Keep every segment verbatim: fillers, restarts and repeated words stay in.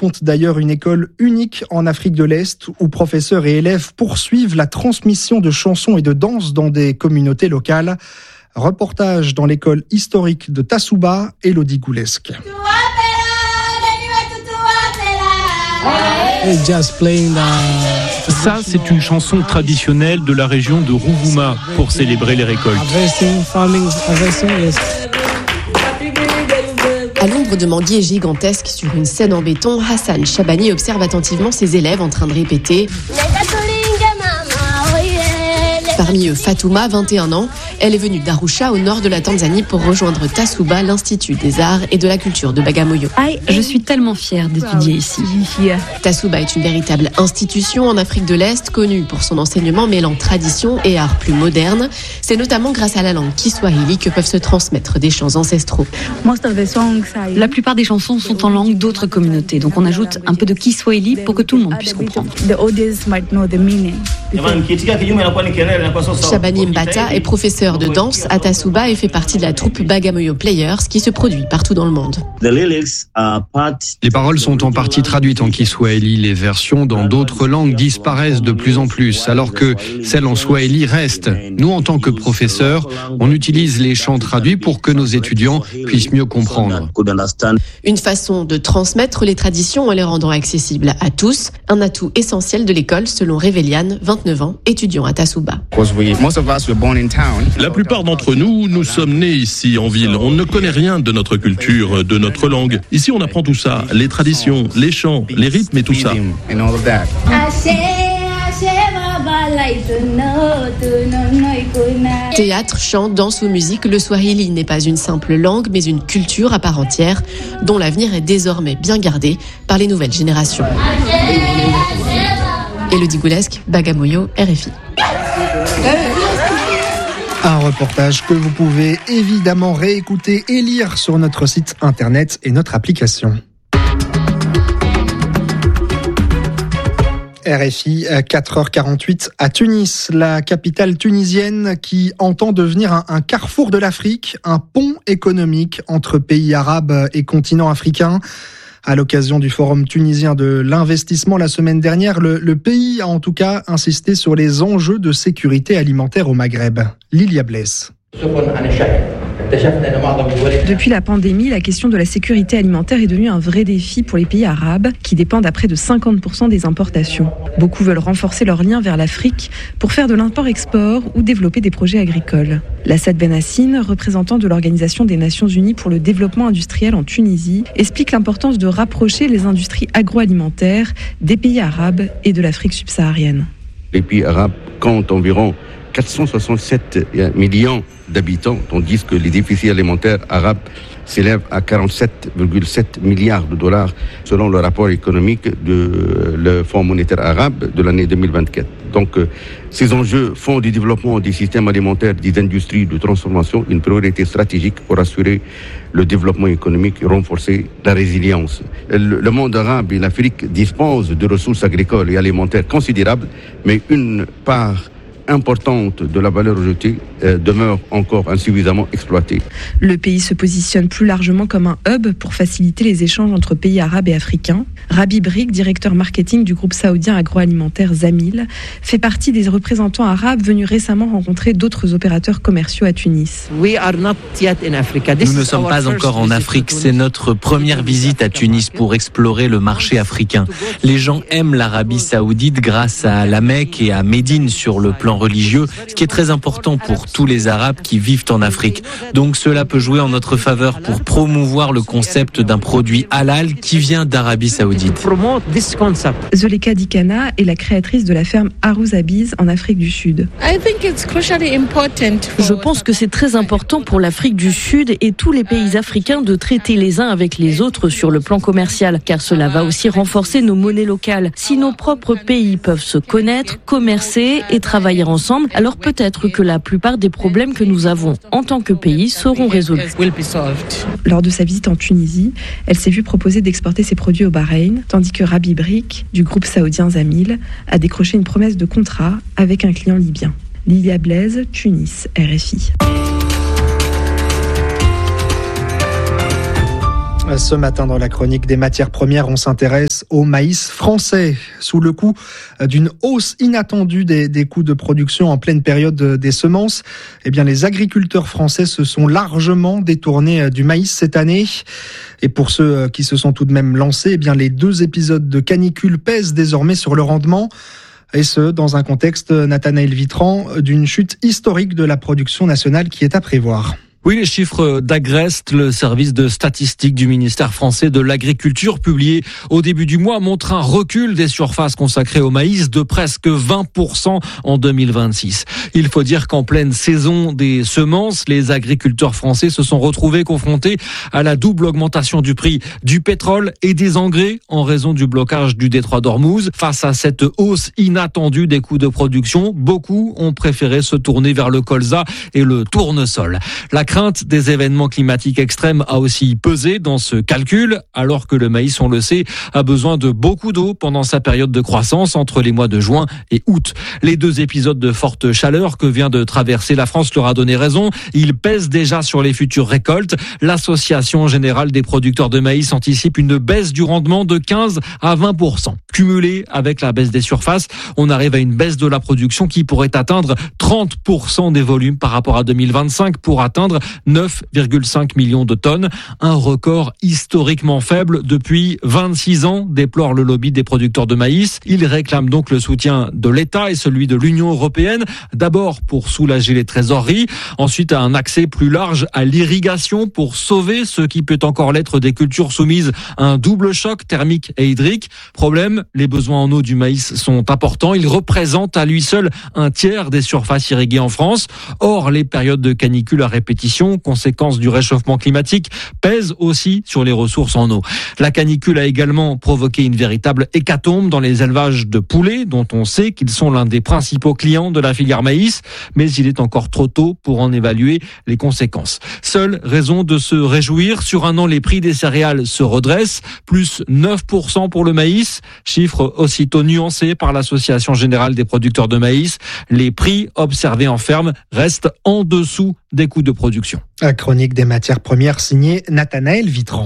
compte d'ailleurs une école unique en Afrique de l'Est où professeurs et élèves poursuivent la transmission de chansons et de danse dans des communautés locales. Reportage dans l'école historique de Tassouba, Elodie Goulesque. Ça, c'est une chanson traditionnelle de la région de Rouvouma pour célébrer les récoltes. À l'ombre de manguiers gigantesques sur une scène en béton, Hassan Chabani observe attentivement ses élèves en train de répéter. Parmi eux, Fatouma, vingt et un ans. Elle est venue d'Arusha, au nord de la Tanzanie, pour rejoindre Tassouba, l'Institut des Arts et de la Culture de Bagamoyo. Je suis tellement fière d'étudier ici. Tassouba est une véritable institution en Afrique de l'Est, connue pour son enseignement mêlant tradition et art plus moderne. C'est notamment grâce à la langue kiswahili que peuvent se transmettre des chants ancestraux. La plupart des chansons sont en langue d'autres communautés, donc on ajoute un peu de kiswahili pour que tout le monde puisse comprendre. Shabani Mbata est professeur de danse à Tassouba et fait partie de la troupe Bagamoyo Players qui se produit partout dans le monde. Les paroles sont en partie traduites en kiswahili. Les versions dans d'autres langues disparaissent de plus en plus, alors que celles en swahili restent. Nous, en tant que professeurs, on utilise les chants traduits pour que nos étudiants puissent mieux comprendre. Une façon de transmettre les traditions en les rendant accessibles à tous, un atout essentiel de l'école selon Révéliane, vingt-neuf ans, étudiant à Tassouba. La plupart d'entre nous, nous sommes nés ici en ville. On ne connaît rien de notre culture, de notre langue. Ici, on apprend tout ça, les traditions, les chants, les rythmes et tout ça. Théâtre, chant, danse ou musique, le swahili n'est pas une simple langue, mais une culture à part entière, dont l'avenir est désormais bien gardé par les nouvelles générations. Elodie Goulesque, Bagamoyo, R F I. Un reportage que vous pouvez évidemment réécouter et lire sur notre site internet et notre application. R F I, quatre heures quarante-huit à Tunis, la capitale tunisienne qui entend devenir un, un carrefour de l'Afrique, un pont économique entre pays arabes et continent africain. À l'occasion du forum tunisien de l'investissement la semaine dernière, le, le pays a en tout cas insisté sur les enjeux de sécurité alimentaire au Maghreb. Lilia Bless. Depuis la pandémie, la question de la sécurité alimentaire est devenue un vrai défi pour les pays arabes qui dépendent à près de cinquante pour cent des importations. Beaucoup veulent renforcer leurs liens vers l'Afrique pour faire de l'import-export ou développer des projets agricoles. Lassad Benassine, représentant de l'Organisation des Nations Unies pour le développement industriel en Tunisie, explique l'importance de rapprocher les industries agroalimentaires des pays arabes et de l'Afrique subsaharienne. Les pays arabes comptent environ quatre cent soixante-sept millions d'habitants, tandis que les déficits alimentaires arabes s'élèvent à quarante-sept virgule sept milliards de dollars selon le rapport économique de le Fonds monétaire arabe de l'année deux mille vingt-quatre. Donc, euh, ces enjeux font du développement des systèmes alimentaires, des industries de transformation une priorité stratégique pour assurer le développement économique et renforcer la résilience. Le, le monde arabe et l'Afrique disposent de ressources agricoles et alimentaires considérables, mais une part importante de la valeur ajoutée euh, demeure encore insuffisamment exploitée. Le pays se positionne plus largement comme un hub pour faciliter les échanges entre pays arabes et africains. Rabi Brik, directeur marketing du groupe saoudien agroalimentaire Zamil, fait partie des représentants arabes venus récemment rencontrer d'autres opérateurs commerciaux à Tunis. Nous ne sommes pas encore en Afrique, c'est notre première visite à Tunis pour explorer le marché africain. Les gens aiment l'Arabie saoudite grâce à la Mecque et à Médine sur le plan religieux, ce qui est très important pour tous les Arabes qui vivent en Afrique. Donc cela peut jouer en notre faveur pour promouvoir le concept d'un produit halal qui vient d'Arabie saoudite. Zuleka Dikana est la créatrice de la ferme Arouzabiz en Afrique du Sud. Je pense que c'est très important pour l'Afrique du Sud et tous les pays africains de traiter les uns avec les autres sur le plan commercial, car cela va aussi renforcer nos monnaies locales. Si nos propres pays peuvent se connaître, commercer et travailler ensemble, alors peut-être que la plupart des problèmes que nous avons en tant que pays seront résolus. Lors de sa visite en Tunisie, elle s'est vue proposer d'exporter ses produits au Bahreïn, tandis que Rabi Brik, du groupe saoudien Zamil, a décroché une promesse de contrat avec un client libyen. Lilia Blaise, Tunis, R F I. Ce matin, dans la chronique des matières premières, on s'intéresse au maïs français. Sous le coup d'une hausse inattendue des, des coûts de production en pleine période des semences, eh bien, les agriculteurs français se sont largement détournés du maïs cette année. Et pour ceux qui se sont tout de même lancés, eh bien, les deux épisodes de canicule pèsent désormais sur le rendement. Et ce, dans un contexte, Nathanaël Vitran, d'une chute historique de la production nationale qui est à prévoir. Oui, les chiffres d'Agrest, le service de statistique du ministère français de l'Agriculture, publiés au début du mois, montrent un recul des surfaces consacrées au maïs de presque vingt pour cent en deux mille vingt-six. Il faut dire qu'en pleine saison des semences, les agriculteurs français se sont retrouvés confrontés à la double augmentation du prix du pétrole et des engrais en raison du blocage du détroit d'Ormuz. Face à cette hausse inattendue des coûts de production, beaucoup ont préféré se tourner vers le colza et le tournesol. La La crainte des événements climatiques extrêmes a aussi pesé dans ce calcul, alors que le maïs, on le sait, a besoin de beaucoup d'eau pendant sa période de croissance entre les mois de juin et août. Les deux épisodes de forte chaleur que vient de traverser la France leur a donné raison. Ils pèsent déjà sur les futures récoltes. L'Association générale des producteurs de maïs anticipe une baisse du rendement de quinze à vingt pour cent. Cumulé avec la baisse des surfaces, on arrive à une baisse de la production qui pourrait atteindre trente pour cent des volumes par rapport à deux mille vingt-cinq pour atteindre neuf virgule cinq millions de tonnes, un record historiquement faible depuis vingt-six ans, déplore le lobby des producteurs de maïs. Il réclame donc le soutien de l'État et celui de l'Union européenne, d'abord pour soulager les trésoreries, ensuite un accès plus large à l'irrigation pour sauver ce qui peut encore l'être des cultures soumises à un double choc thermique et hydrique. Problème, les besoins en eau du maïs sont importants, il représente à lui seul un tiers des surfaces irriguées en France. Or, les périodes de canicule à répétition, conséquence du réchauffement climatique, pèse aussi sur les ressources en eau. La canicule a également provoqué une véritable hécatombe dans les élevages de poulets, dont on sait qu'ils sont l'un des principaux clients de la filière maïs, mais il est encore trop tôt pour en évaluer les conséquences. Seule raison de se réjouir, sur un an, les prix des céréales se redressent, plus neuf pour cent pour le maïs, chiffre aussitôt nuancé par l'Association générale des producteurs de maïs. Les prix observés en ferme restent en dessous des coûts de production. La chronique des matières premières signée Nathanaël Vitran.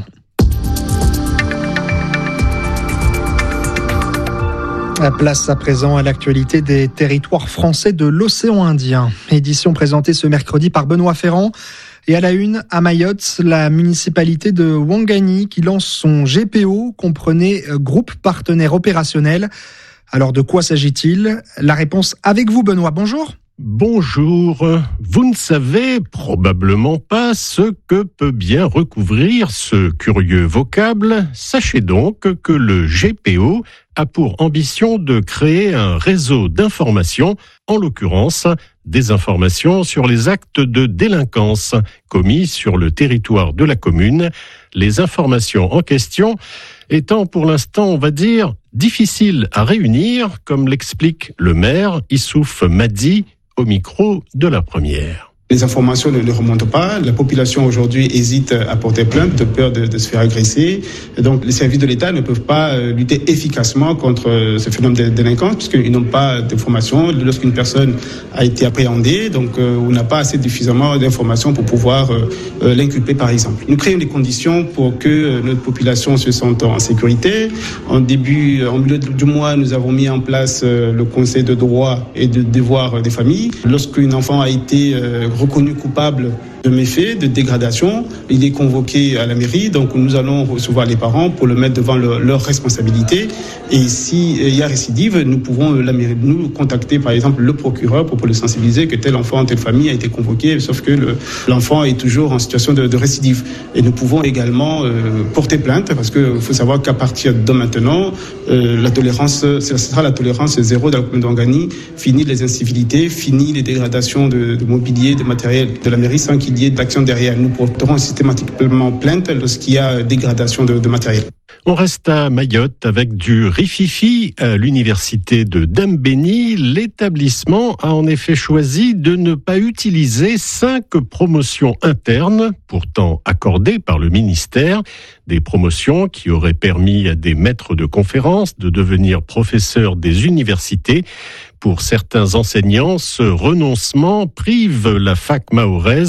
La place à présent à l'actualité des territoires français de l'océan Indien. Édition présentée ce mercredi par Benoît Ferrand. Et à la une, à Mayotte, la municipalité de Ouangani qui lance son G P O, comprenait groupe partenaire opérationnel. Alors de quoi s'agit-il ? La réponse avec vous, Benoît. Bonjour. Bonjour. Vous ne savez probablement pas ce que peut bien recouvrir ce curieux vocable. Sachez donc que le G P O a pour ambition de créer un réseau d'informations, en l'occurrence des informations sur les actes de délinquance commis sur le territoire de la commune. Les informations en question étant pour l'instant, on va dire, difficiles à réunir, comme l'explique le maire Issouf Madi au micro de la première. Les informations ne, ne remontent pas. La population aujourd'hui hésite à porter plainte de peur de, de se faire agresser. Et donc les services de l'État ne peuvent pas lutter efficacement contre ce phénomène de délinquance puisqu'ils n'ont pas d'informations lorsqu'une personne a été appréhendée. Donc euh, on n'a pas assez suffisamment d'informations pour pouvoir euh, l'inculper par exemple. Nous créons des conditions pour que notre population se sente en sécurité. En début, en milieu du mois, nous avons mis en place euh, le conseil de droit et de devoir des familles. Lorsqu'un enfant a été euh, reconnu coupable de méfaits, de dégradation, il est convoqué à la mairie, donc nous allons recevoir les parents pour le mettre devant le, leur responsabilité. Et s'il y a récidive, nous pouvons la mairie, nous contacter par exemple le procureur pour, pour le sensibiliser que tel enfant, telle famille a été convoqué, sauf que le, l'enfant est toujours en situation de, de récidive. Et nous pouvons également euh, porter plainte parce qu'il faut savoir qu'à partir de maintenant, euh, la tolérance, ce sera la tolérance zéro dans la commune d'Ouangani, fini les incivilités, fini les dégradations de, de mobilier, de matériel de la mairie sans qu'il y ait d'action derrière. Nous porterons systématiquement plainte lorsqu'il y a dégradation de, de matériel. On reste à Mayotte avec du rififi à l'université de Dambéni. L'établissement a en effet choisi de ne pas utiliser cinq promotions internes, pourtant accordées par le ministère. Des promotions qui auraient permis à des maîtres de conférences de devenir professeurs des universités. Pour certains enseignants, ce renoncement prive la fac mahoraise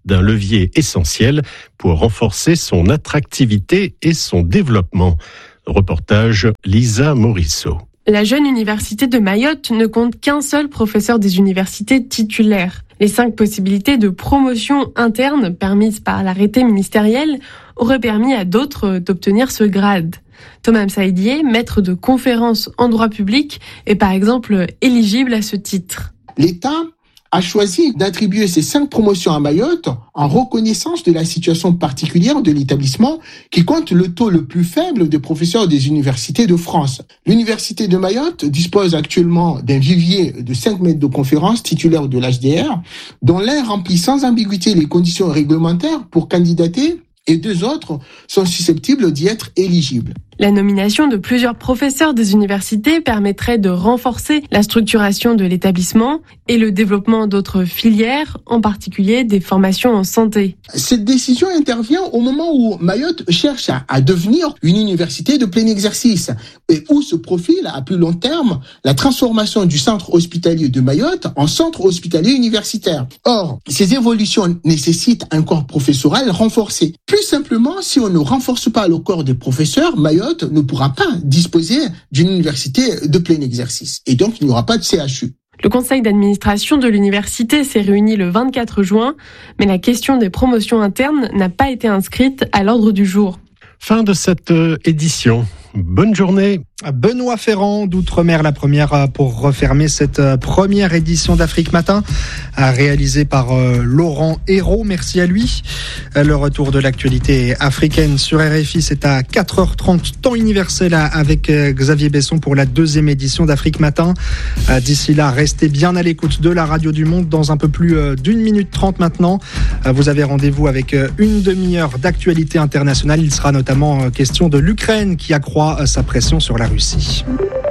d'un levier essentiel pour renforcer son attractivité et son développement. Reportage Lisa Morisseau. La jeune université de Mayotte ne compte qu'un seul professeur des universités titulaires. Les cinq possibilités de promotion interne permises par l'arrêté ministériel auraient permis à d'autres d'obtenir ce grade. Thomas Msaïdié, maître de conférences en droit public, est par exemple éligible à ce titre. L'État a choisi d'attribuer ces cinq promotions à Mayotte en reconnaissance de la situation particulière de l'établissement qui compte le taux le plus faible de professeurs des universités de France. L'université de Mayotte dispose actuellement d'un vivier de cinq maîtres de conférences titulaires de l'H D R, dont l'un remplit sans ambiguïté les conditions réglementaires pour candidater et deux autres sont susceptibles d'y être éligibles. La nomination de plusieurs professeurs des universités permettrait de renforcer la structuration de l'établissement et le développement d'autres filières, en particulier des formations en santé. Cette décision intervient au moment où Mayotte cherche à, à devenir une université de plein exercice et où se profile à plus long terme la transformation du centre hospitalier de Mayotte en centre hospitalier universitaire. Or, ces évolutions nécessitent un corps professoral renforcé. Plus simplement, si on ne renforce pas le corps des professeurs, Mayotte ne pourra pas disposer d'une université de plein exercice. Et donc, il n'y aura pas de C H U. Le conseil d'administration de l'université s'est réuni le vingt-quatre juin, mais la question des promotions internes n'a pas été inscrite à l'ordre du jour. Fin de cette édition. Bonne journée. Benoît Ferrand d'Outre-mer, la première pour refermer cette première édition d'Afrique Matin, réalisée par Laurent Hérault. Merci à lui. Le retour de l'actualité africaine sur R F I, c'est à quatre heures trente, temps universel, avec Xavier Besson pour la deuxième édition d'Afrique Matin. D'ici là, restez bien à l'écoute de la Radio du Monde. Dans un peu plus d'une minute trente maintenant, vous avez rendez-vous avec une demi-heure d'actualité internationale. Il sera notamment question de l'Ukraine qui accroît sa pression sur la Russie.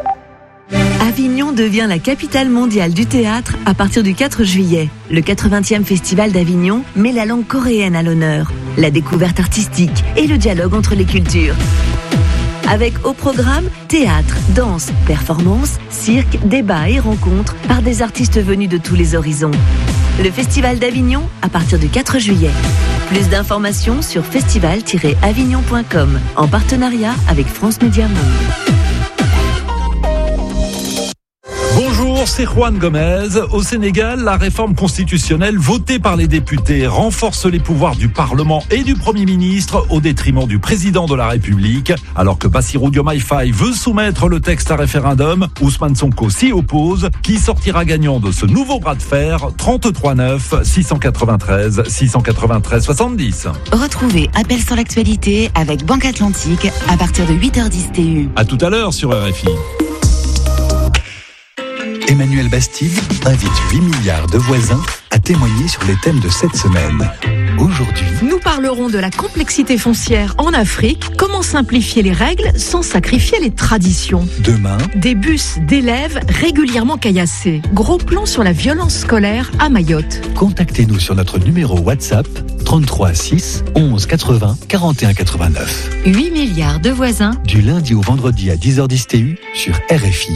Avignon devient la capitale mondiale du théâtre à partir du quatre juillet. Le quatre-vingtième festival d'Avignon met la langue coréenne à l'honneur, la découverte artistique et le dialogue entre les cultures. Avec au programme théâtre, danse, performances, cirque, débats et rencontres par des artistes venus de tous les horizons. Le Festival d'Avignon à partir du quatre juillet. Plus d'informations sur festival tiret avignon point com en partenariat avec France Média Monde. Bonjour, c'est Juan Gomez. Au Sénégal, la réforme constitutionnelle votée par les députés renforce les pouvoirs du Parlement et du Premier ministre au détriment du président de la République. Alors que Bassirou Diomaye Faye veut soumettre le texte à référendum, Ousmane Sonko s'y oppose. Qui sortira gagnant de ce nouveau bras de fer? trente-trois neuf, six cent quatre-vingt-treize, six cent quatre-vingt-treize, soixante-dix. Retrouvez Appel sur l'actualité avec Banque Atlantique à partir de huit heures dix T U. À tout à l'heure sur R F I. Emmanuel Bastide invite huit milliards de voisins à témoigner sur les thèmes de cette semaine. Aujourd'hui, nous parlerons de la complexité foncière en Afrique, comment simplifier les règles sans sacrifier les traditions. Demain, des bus d'élèves régulièrement caillassés. Gros plan sur la violence scolaire à Mayotte. Contactez-nous sur notre numéro WhatsApp trente-trois six onze quatre-vingts quarante et un quatre-vingt-neuf. huit milliards de voisins. Du lundi au vendredi à dix heures dix T U sur R F I.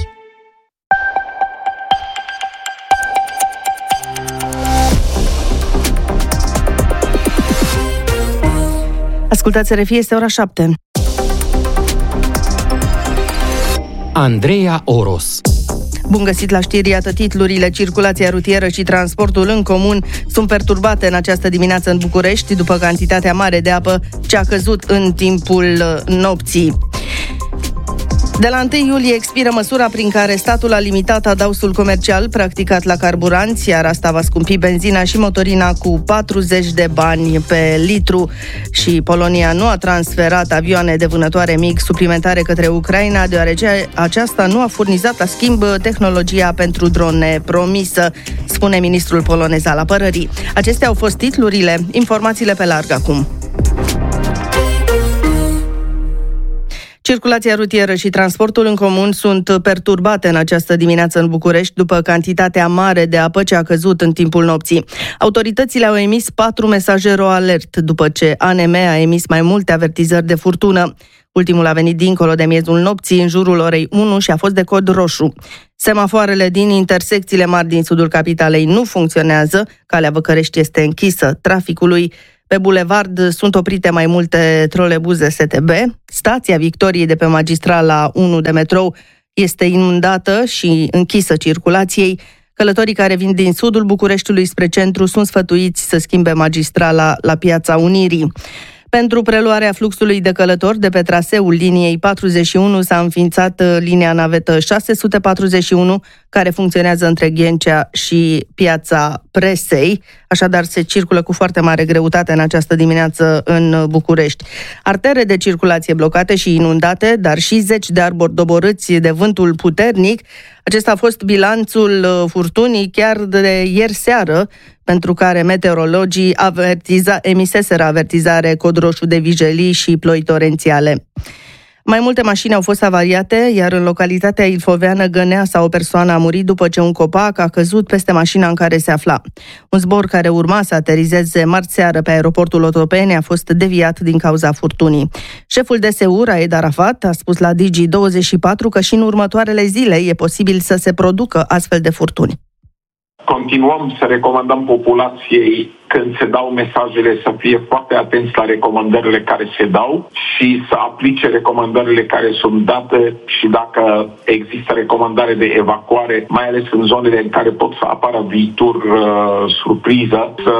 Ascultați R F I, este ora șapte. Andreea Oros. Bun găsit la știri, iată titlurile. Circulația rutieră și transportul în comun sunt perturbate în această dimineață în București după cantitatea mare de apă ce a căzut în timpul nopții. De la întâi iulie expiră măsura prin care statul a limitat adausul comercial practicat la carburanți, iar asta va scumpi benzina și motorina cu patruzeci de bani pe litru. Și Polonia nu a transferat avioane de vânătoare MiG suplimentare către Ucraina, deoarece aceasta nu a furnizat la schimb tehnologia pentru drone promisă, spune ministrul polonez al apărării. Acestea au fost titlurile, informațiile pe larg acum. Circulația rutieră și transportul în comun sunt perturbate în această dimineață în București după cantitatea mare de apă ce a căzut în timpul nopții. Autoritățile au emis patru mesaje ro-alert după ce A N M a emis mai multe avertizări de furtună. Ultimul a venit dincolo de miezul nopții, în jurul orei unu, și a fost de cod roșu. Semafoarele din intersecțiile mari din sudul capitalei nu funcționează, calea Văcărești este închisă traficului. Pe bulevard sunt oprite mai multe trolebuze S T B. Stația Victoriei de pe magistrala unu de metrou este inundată și închisă circulației. Călătorii care vin din sudul Bucureștiului spre centru sunt sfătuiți să schimbe magistrala la Piața Unirii. Pentru preluarea fluxului de călători de pe traseul liniei patruzeci și unu s-a înființat linia navetă șase sute patruzeci și unu, care funcționează între Ghencea și Piața Presei. Așadar, se circulă cu foarte mare greutate în această dimineață în București. Artere de circulație blocate și inundate, dar și zeci de arbori doborâți de vântul puternic. Acesta a fost bilanțul furtunii chiar de ieri seară, pentru care meteorologii avertiza, emiseseră avertizare cod roșu de vijelii și ploi torențiale. Mai multe mașini au fost avariate, iar în localitatea ilfoveană Găneasa o persoană a murit după ce un copac a căzut peste mașina în care se afla. Un zbor care urma să aterizeze marți seară pe aeroportul Otopeni a fost deviat din cauza furtunii. Șeful D S U, Raed Arafat, a spus la Digi douăzeci și patru că și în următoarele zile e posibil să se producă astfel de furtuni. Continuăm să recomandăm populației, când se dau mesajele, să fie foarte atenți la recomandările care se dau și să aplice recomandările care sunt date, și dacă există recomandare de evacuare, mai ales în zonele în care pot să apară viitor uh, surpriză, să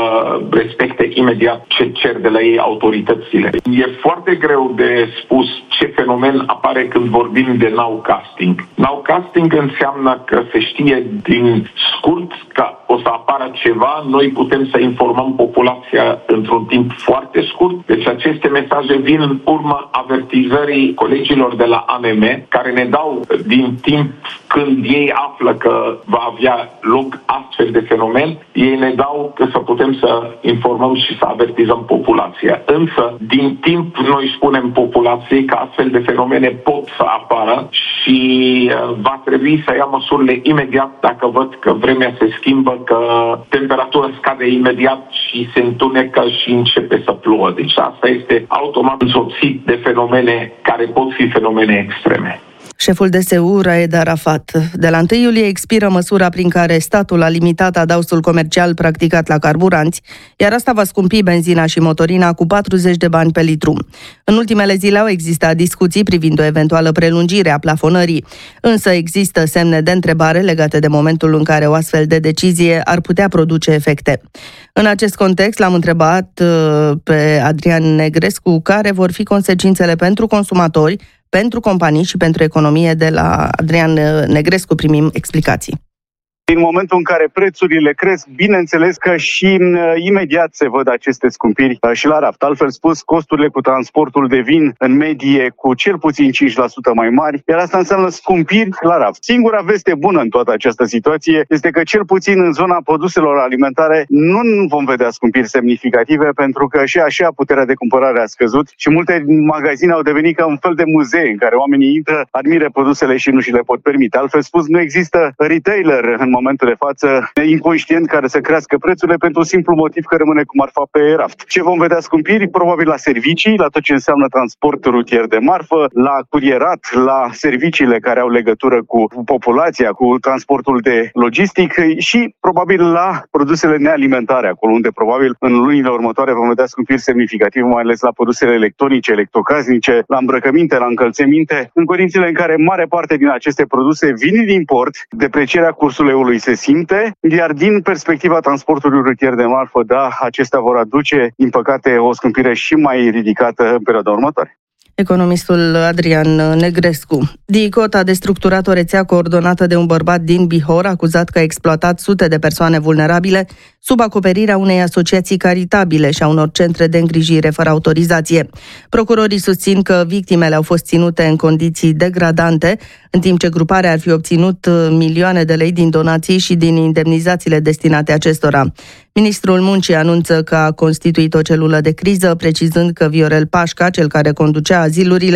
respecte imediat ce cer de la ei autoritățile. E foarte greu de spus ce fenomen apare când vorbim de nowcasting. Nowcasting înseamnă că se știe din scurt că o să apară ceva, noi putem să informăm populația într-un timp foarte scurt. Deci aceste mesaje vin în urma avertizării colegilor de la A N M, care ne dau din timp când ei află că va avea loc astfel de fenomen, ei ne dau că să putem să informăm și să avertizăm populația. Însă, din timp, noi spunem populației că astfel de fenomene pot să apară și va trebui să ia măsurile imediat dacă văd că vremea se schimbă, că temperatura scade imediat și se întunecă și începe să plouă. Deci asta este automat însoțit de fenomene care pot fi fenomene extreme. Șeful D S U, Raed Arafat. De la întâi iulie expiră măsura prin care statul a limitat adausul comercial practicat la carburanți, iar asta va scumpi benzina și motorina cu patruzeci de bani pe litru. În ultimele zile au existat discuții privind o eventuală prelungire a plafonării, însă există semne de întrebare legate de momentul în care o astfel de decizie ar putea produce efecte. În acest context l-am întrebat pe Adrian Negrescu care vor fi consecințele pentru consumatori, pentru companii și pentru economie. De la Adrian Negrescu primim explicații. În momentul în care prețurile cresc, bineînțeles că și imediat se văd aceste scumpiri și la raft. Altfel spus, costurile cu transportul devin în medie cu cel puțin cinci la sută mai mari, iar asta înseamnă scumpiri la raft. Singura veste bună în toată această situație este că cel puțin în zona produselor alimentare nu vom vedea scumpiri semnificative, pentru că și așa puterea de cumpărare a scăzut și multe magazine au devenit ca un fel de muzee în care oamenii intră, admiră produsele și nu și le pot permite. Altfel spus, nu există retailer în momentul de față inconștient care să crească prețurile pentru un simplu motiv că rămâne cu marfa pe raft. Ce vom vedea scumpiri? Probabil la servicii, la tot ce înseamnă transport rutier de marfă, la curierat, la serviciile care au legătură cu populația, cu transportul de logistic și probabil la produsele nealimentare, acolo unde probabil în lunile următoare vom vedea scumpiri semnificative, mai ales la produsele electronice, electrocasnice, la îmbrăcăminte, la încălțăminte, în condițiile în care mare parte din aceste produse vin din import, deprecierea cursului eului se simte, iar din perspectiva transportului rutier de marfă, da, acestea vor aduce, din păcate, o scumpire și mai ridicată în perioada următoare. Economistul Adrian Negrescu. DICOT a destructurat o rețea coordonată de un bărbat din Bihor, acuzat că a exploatat sute de persoane vulnerabile sub acoperirea unei asociații caritabile și a unor centre de îngrijire fără autorizație. Procurorii susțin că victimele au fost ținute în condiții degradante, în timp ce gruparea ar fi obținut milioane de lei din donații și din indemnizațiile destinate acestora. Ministrul Muncii anunță că a constituit o celulă de criză, precizând că Viorel Pașca, cel care conducea azilurile,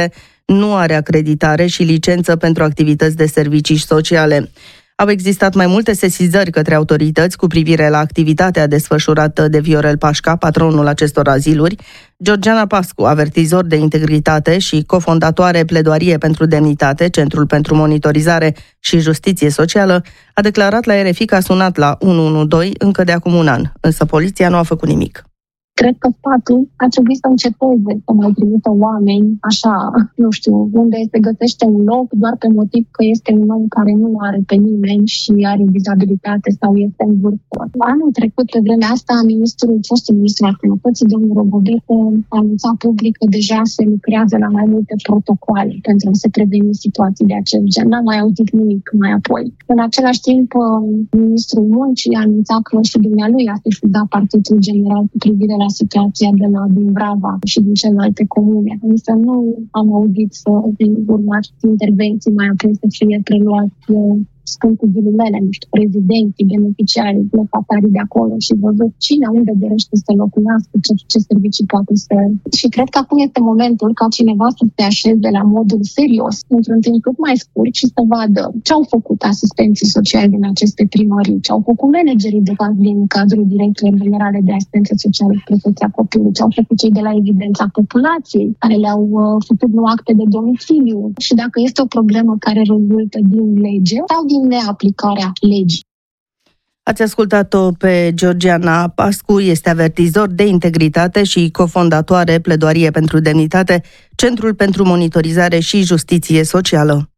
nu are acreditare și licență pentru activități de servicii sociale. Au existat mai multe sesizări către autorități cu privire la activitatea desfășurată de Viorel Pașca, patronul acestor aziluri. Georgiana Pascu, avertizor de integritate și cofondatoare Pledoarie pentru Demnitate, Centrul pentru Monitorizare și Justiție Socială, a declarat la R F I că a sunat la unu unu doi încă de acum un an, însă poliția nu a făcut nimic. Cred că statul ar trebui să înceteze să mai trimită oameni așa, nu știu, unde se găsește un loc doar pe motiv că este un om care nu are pe nimeni și are dizabilitate sau este în vârstă. Anul trecut, pe vremea asta, ministrul, fostul ministru al Sănătății, domnul Robodecă, a anunțat public că deja se lucrează la mai multe protocoale pentru a se preveni situații de acest gen. N-am mai auzit nimic mai apoi. În același timp, ministrul Muncii a anunțat că și dumnealui a sesizat Partidul General cu privire la situația de la din Brava și din celelalte comune. Însă nu am auzit să urmați intervenții mai apoi să fie preluați, spun cu ghilimele, nu știu, prezidenții, beneficiarii, lăsatarii de acolo și văzut cine, unde dorește să locuiască, ce, ce servicii poate să... Și cred că acum este momentul ca cineva să se așeze la modul serios, într-un timp cât mai scurt și să vadă ce au făcut asistenții sociali din aceste primării, ce au făcut managerii de caz din cadrul Direcției Generale de Asistență Socială și Protecția Copilului, ce au făcut cei de la Evidența Populației, care le-au uh, făcut nu acte de domiciliu și dacă este o problemă care rezultă din lege sau din neaplicarea legii. Ați ascultat-o pe Georgiana Pascu, este avertizor de integritate și cofondatoare Pledoarie pentru Demnitate, Centrul pentru Monitorizare și Justiție Socială.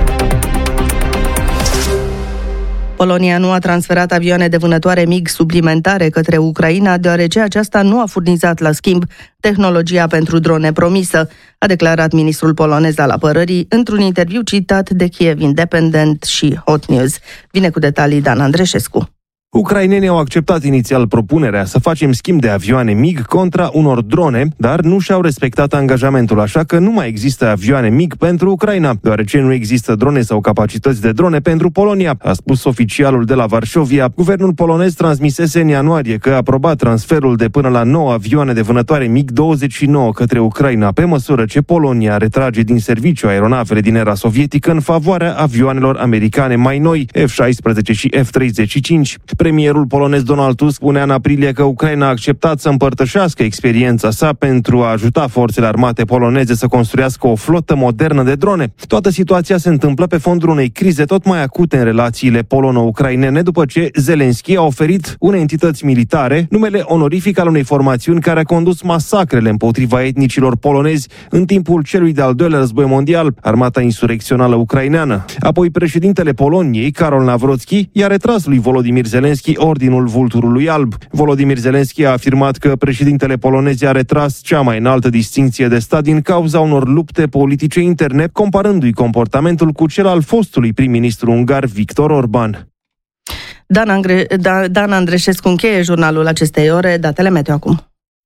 Polonia nu a transferat avioane de vânătoare MiG suplimentare către Ucraina, deoarece aceasta nu a furnizat la schimb tehnologia pentru drone promisă, a declarat ministrul polonez al apărării într-un interviu citat de Kiev Independent și Hot News. Vine cu detalii Dan Andreșescu. Ucrainenii au acceptat inițial propunerea să facem schimb de avioane MiG contra unor drone, dar nu și-au respectat angajamentul, așa că nu mai există avioane MiG pentru Ucraina, deoarece nu există drone sau capacități de drone pentru Polonia, a spus oficialul de la Varșovia. Guvernul polonez transmisese în ianuarie că a aprobat transferul de până la nouă avioane de vânătoare MiG douăzeci și nouă către Ucraina, pe măsură ce Polonia retrage din serviciu aeronavele din era sovietică în favoarea avioanelor americane mai noi, F șaisprezece și F treizeci și cinci. Premierul polonez Donald Tusk spunea în aprilie că Ucraina a acceptat să împărtășească experiența sa pentru a ajuta forțele armate poloneze să construiască o flotă modernă de drone. Toată situația se întâmplă pe fondul unei crize tot mai acute în relațiile polono-ucrainene, după ce Zelenski a oferit unei entități militare numele onorific al unei formațiuni care a condus masacrele împotriva etnicilor polonezi în timpul celui de-al doilea război mondial, armata insurecțională ucraineană. Apoi președintele Poloniei, Karol Nawrocki, i-a retras lui Volodymyr Zelenski ordinul Vulturului Alb. Volodymyr Zelenski a afirmat că președintele polonez i-a retras cea mai înaltă distincție de stat din cauza unor lupte politice interne, comparându-i comportamentul cu cel al fostului prim-ministru ungar Viktor Orban. Dan, Angre... Dan Andreșescu încheie jurnalul acestei ore. Datele meteo acum.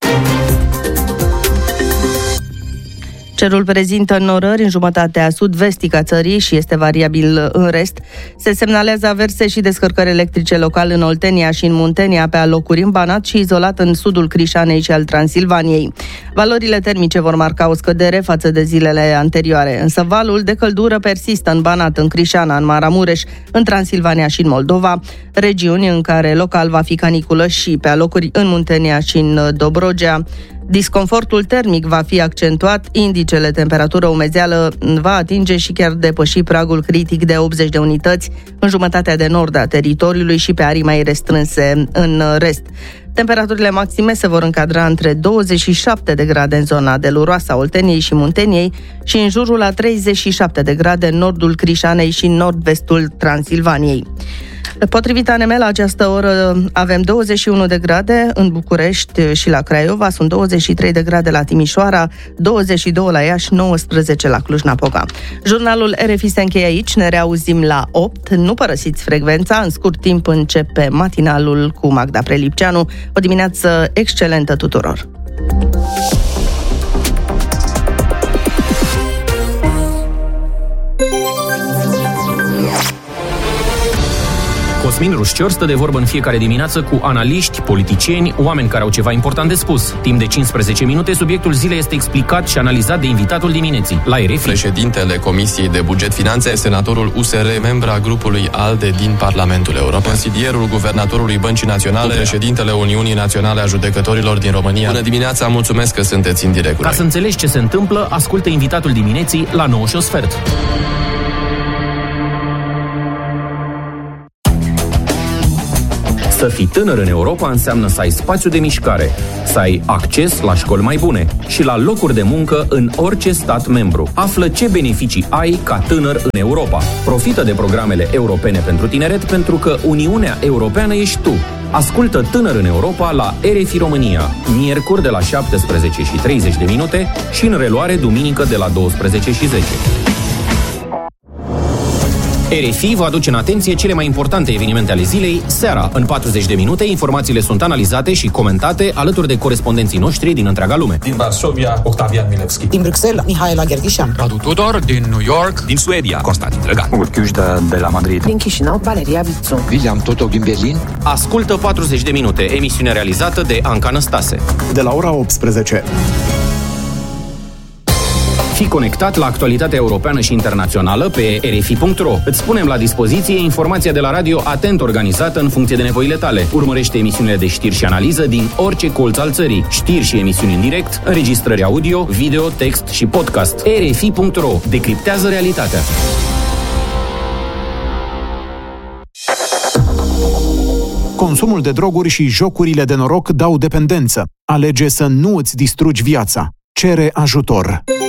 Cerul prezintă norări în jumătatea sud-vestică a țării și este variabil în rest. Se semnalează averse și descărcări electrice local în Oltenia și în Muntenia, pe alocuri în Banat și izolat în sudul Crișanei și al Transilvaniei. Valorile termice vor marca o scădere față de zilele anterioare, însă valul de căldură persistă în Banat, în Crișana, în Maramureș, în Transilvania și în Moldova, regiuni în care local va fi caniculă și pe alocuri în Muntenia și în Dobrogea. Disconfortul termic va fi accentuat, indicele temperatură-umezeală va atinge și chiar depăși pragul critic de optzeci de unități în jumătatea de nord a teritoriului și pe arii mai restrânse în rest. Temperaturile maxime se vor încadra între douăzeci și șapte de grade în zona de Luroasa, Olteniei și Munteniei și în jurul la treizeci și șapte de grade în nordul Crișanei și în nord-vestul Transilvaniei. Potrivit A N M, la această oră avem douăzeci și unu de grade în București și la Craiova, sunt douăzeci și trei de grade la Timișoara, douăzeci și doi la Iași, nouăsprezece la Cluj-Napoca. Jurnalul R F I se încheie aici, ne reauzim la opt. Nu părăsiți frecvența, în scurt timp începe matinalul cu Magda Prelipceanu. O dimineață excelentă tuturor! Cosmin Rușcior stă de vorbă în fiecare dimineață cu analiști, politicieni, oameni care au ceva important de spus. Timp de cincisprezece minute, subiectul zilei este explicat și analizat de invitatul dimineții, la R F I. Președintele Comisiei de Buget Finanțe, senatorul U S R, membra grupului ALDE din Parlamentul European, consilierul guvernatorului Băncii Naționale, președintele Uniunii Naționale a Judecătorilor din România. Bună dimineața, mulțumesc că sunteți în direct. Ca să înțelegi ce se întâmplă, ascultă invitatul dimineții la nouă și un sfert. Să fii tânăr în Europa înseamnă să ai spațiu de mișcare, să ai acces la școli mai bune și la locuri de muncă în orice stat membru. Află ce beneficii ai ca tânăr în Europa. Profită de programele europene pentru tineret, pentru că Uniunea Europeană ești tu. Ascultă Tânăr în Europa la R F I România, miercuri de la șaptesprezece și treizeci de minute și în reluare duminică de la douăsprezece și zece. R F I vă aduce în atenție cele mai importante evenimente ale zilei, seara. În patruzeci de minute, informațiile sunt analizate și comentate alături de corespondenții noștri din întreaga lume. Din Varsovia, Octavian Milevski. Din Bruxelles, Mihaela Gherghișan. Radu Tudor, din New York. Din Suedia, Constantin Drăgan. Urchiușda de la Madrid. Din Chișinău, Valeria Vițu. William Totov din Berlin. Ascultă patruzeci de minute, emisiune realizată de Anca Năstase. De la ora optsprezece. Fii conectat la actualitatea europeană și internațională pe r f i punct r o. Îți punem la dispoziție informația de la radio atent organizată în funcție de nevoile tale. Urmărește emisiunile de știri și analiză din orice colț al țării. Știri și emisiuni în direct, înregistrări audio, video, text și podcast. r f i punct r o. Decriptează realitatea. Consumul de droguri și jocurile de noroc dau dependență. Alege să nu îți distrugi viața. Cere ajutor.